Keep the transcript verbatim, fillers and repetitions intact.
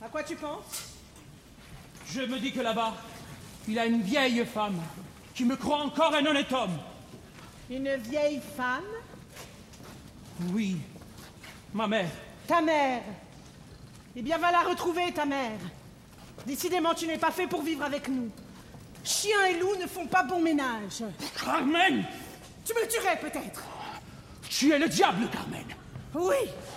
À quoi tu penses? Je me dis que là-bas, il a une vieille femme qui me croit encore un honnête homme. Une vieille femme? Oui, ma mère. Ta mère? Eh bien, va la retrouver, ta mère. Décidément, tu n'es pas fait pour vivre avec nous. Chien et loup ne font pas bon ménage. Carmen! Tu me tuerais, peut-être. Tu es le diable, Carmen. Oui,